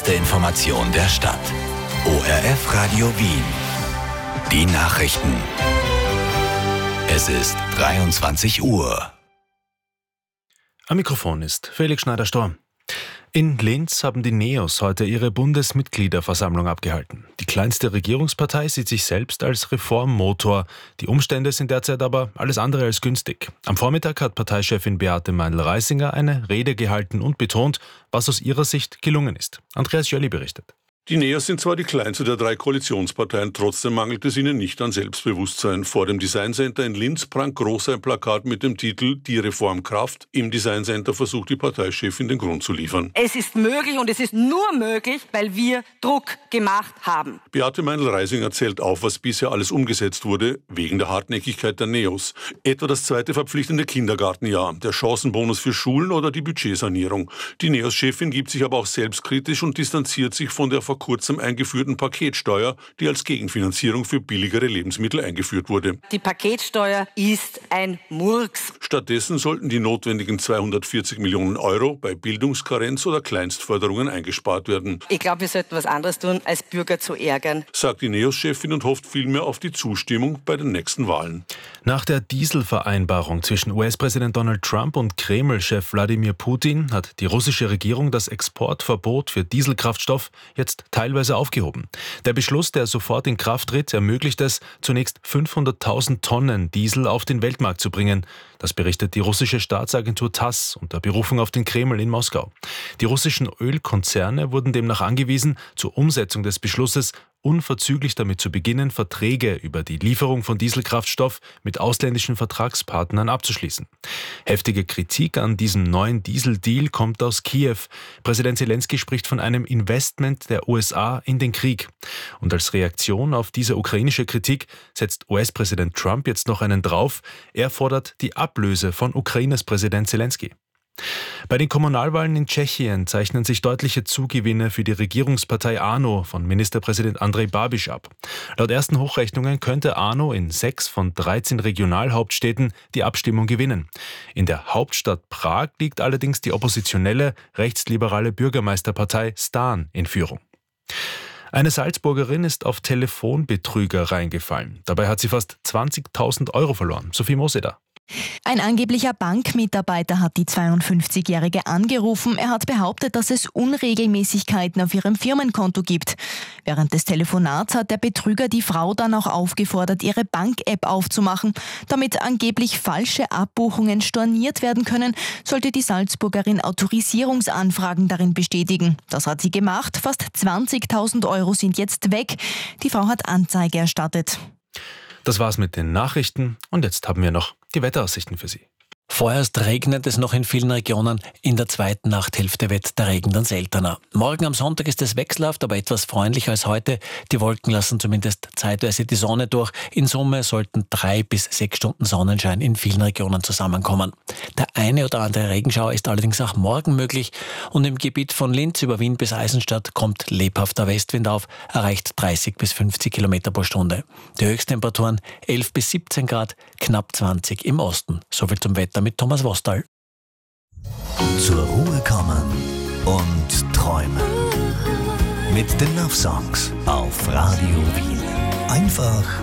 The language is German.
erste Information der Stadt. ORF Radio Wien. Die Nachrichten. Es ist 23 Uhr. Am Mikrofon ist Felix Schneider-Storm. In Linz haben die NEOS heute ihre Bundesmitgliederversammlung abgehalten. Die kleinste Regierungspartei sieht sich selbst als Reformmotor. Die Umstände sind derzeit aber alles andere als günstig. Am Vormittag hat Parteichefin Beate Meindl-Reisinger eine Rede gehalten und betont, was aus ihrer Sicht gelungen ist. Andreas Jölli berichtet. Die NEOS sind zwar die kleinste der 3 Koalitionsparteien, trotzdem mangelt es ihnen nicht an Selbstbewusstsein. Vor dem Design-Center in Linz prangt groß ein Plakat mit dem Titel »Die Reformkraft«. Im Design-Center versucht die Parteichefin den Grund zu liefern. Es ist möglich und es ist nur möglich, weil wir Druck gemacht haben. Beate Meindl-Reisinger zählt auf, was bisher alles umgesetzt wurde, wegen der Hartnäckigkeit der NEOS. Etwa das 2. verpflichtende Kindergartenjahr, der Chancenbonus für Schulen oder die Budgetsanierung. Die NEOS-Chefin gibt sich aber auch selbstkritisch und distanziert sich von der vor kurzem eingeführten Paketsteuer, die als Gegenfinanzierung für billigere Lebensmittel eingeführt wurde. Die Paketsteuer ist ein Murks. Stattdessen sollten die notwendigen 240 Millionen Euro bei Bildungskarenz oder Kleinstförderungen eingespart werden. Ich glaube, wir sollten was anderes tun, als Bürger zu ärgern, sagt die NEOS-Chefin und hofft vielmehr auf die Zustimmung bei den nächsten Wahlen. Nach der Dieselvereinbarung zwischen US-Präsident Donald Trump und Kreml-Chef Wladimir Putin hat die russische Regierung das Exportverbot für Dieselkraftstoff jetzt teilweise aufgehoben. Der Beschluss, der sofort in Kraft tritt, ermöglicht es, zunächst 500.000 Tonnen Diesel auf den Weltmarkt zu bringen. Das berichtet die russische Staatsagentur TASS unter Berufung auf den Kreml in Moskau. Die russischen Ölkonzerne wurden demnach angewiesen, zur Umsetzung des Beschlusses unverzüglich damit zu beginnen, Verträge über die Lieferung von Dieselkraftstoff mit ausländischen Vertragspartnern abzuschließen. Heftige Kritik an diesem neuen Dieseldeal kommt aus Kiew. Präsident Zelensky spricht von einem Investment der USA in den Krieg. Und als Reaktion auf diese ukrainische Kritik setzt US-Präsident Trump jetzt noch einen drauf. Er fordert die Ablöse von Ukraines Präsident Zelensky. Bei den Kommunalwahlen in Tschechien zeichnen sich deutliche Zugewinne für die Regierungspartei ANO von Ministerpräsident Andrej Babiš ab. Laut ersten Hochrechnungen könnte ANO in 6 von 13 Regionalhauptstädten die Abstimmung gewinnen. In der Hauptstadt Prag liegt allerdings die oppositionelle, rechtsliberale Bürgermeisterpartei Stan in Führung. Eine Salzburgerin ist auf Telefonbetrüger reingefallen. Dabei hat sie fast 20.000 Euro verloren. Sophie Moseder. Ein angeblicher Bankmitarbeiter hat die 52-Jährige angerufen. Er hat behauptet, dass es Unregelmäßigkeiten auf ihrem Firmenkonto gibt. Während des Telefonats hat der Betrüger die Frau dann auch aufgefordert, ihre Bank-App aufzumachen. Damit angeblich falsche Abbuchungen storniert werden können, sollte die Salzburgerin Autorisierungsanfragen darin bestätigen. Das hat sie gemacht. Fast 20.000 Euro sind jetzt weg. Die Frau hat Anzeige erstattet. Das war's mit den Nachrichten und jetzt haben wir noch die Wetteraussichten für Sie. Vorerst regnet es noch in vielen Regionen. In der zweiten Nachthälfte wird der Regen dann seltener. Morgen am Sonntag ist es wechselhaft, aber etwas freundlicher als heute. Die Wolken lassen zumindest zeitweise die Sonne durch. In Summe sollten 3 bis 6 Stunden Sonnenschein in vielen Regionen zusammenkommen. Der eine oder andere Regenschauer ist allerdings auch morgen möglich. Und im Gebiet von Linz über Wien bis Eisenstadt kommt lebhafter Westwind auf, erreicht 30 bis 50 Kilometer pro Stunde. Die Höchsttemperaturen 11 bis 17 Grad, knapp 20 im Osten. Soviel zum Wetter mit Thomas Wostal. Zur Ruhe kommen und träumen. Mit den Love Songs auf Radio Wien. Einfach